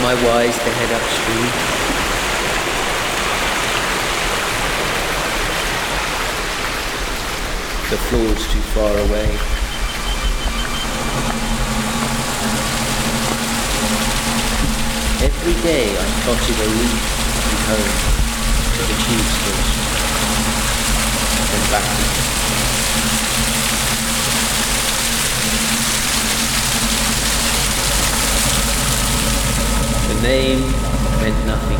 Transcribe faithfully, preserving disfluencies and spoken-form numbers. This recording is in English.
I wise to head upstream? The floor's too far away. Every day I trotted a leaf from home to the tube station, then back again. The name meant nothing